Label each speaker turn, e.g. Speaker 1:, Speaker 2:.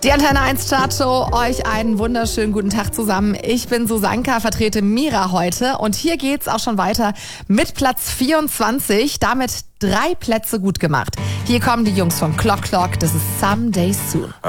Speaker 1: Die Antenne 1 Chartshow, euch einen wunderschönen guten Tag zusammen. Ich bin Susanka, vertrete Mira heute und hier geht's auch schon weiter mit Platz 24, damit 3 Plätze gut gemacht. Hier kommen die Jungs von Clock Clock, das ist Someday Soon.